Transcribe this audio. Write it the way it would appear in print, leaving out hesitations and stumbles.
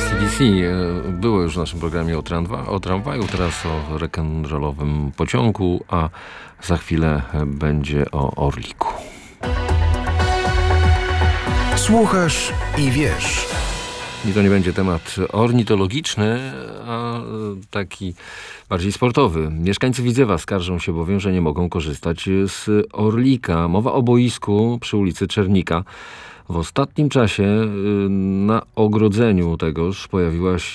AC/DC było już w naszym programie o tramwaju, teraz o rock'n'rollowym pociągu, a za chwilę będzie o Orliku. Słuchasz i wiesz. I to nie będzie temat ornitologiczny, a taki bardziej sportowy. Mieszkańcy Widzewa skarżą się bowiem, że nie mogą korzystać z Orlika. Mowa o boisku przy ulicy Czernika. W ostatnim czasie na ogrodzeniu tegoż